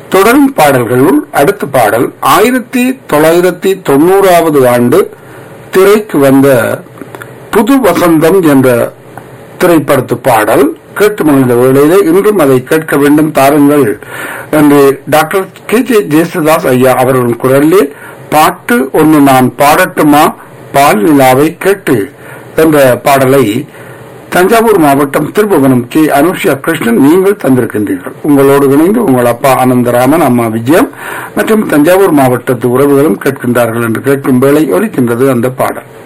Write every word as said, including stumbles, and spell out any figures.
தொடரும் பாடல்களுள் அடுத்த பாடல் ஆயிரத்தி தொள்ளாயிரத்தி தொண்ணூறாவது ஆண்டு திரைக்கு வந்த புது வசந்தம் என்ற திரைப்படத்து பாடல் கேட்டு மகிழ்ந்த வேளையிலே இன்றும் அதை கேட்க வேண்டும் தாருங்கள் என்று டாக்டர் கே ஜே ஜேசுதாஸ் ஐயா அவர்களின் குரலிலே பாட்டு ஒன்று நான் பாடட்டுமா பால் நிலாவை கேட்டு என்ற பாடலை தஞ்சாவூர் மாவட்டம் திருபுவனம் கே அனுஷா கிருஷ்ணன் நீங்கள் தந்திருக்கின்றீர்கள். உங்களோடு இணைந்து உங்கள் அப்பா அனந்தராமன், அம்மா விஜயம் மற்றும் தஞ்சாவூர் மாவட்டத்து உறவுகளும் கேட்கின்றார்கள் என்று கேட்கும் வேளை ஒலிக்கின்றது அந்த பாடல்.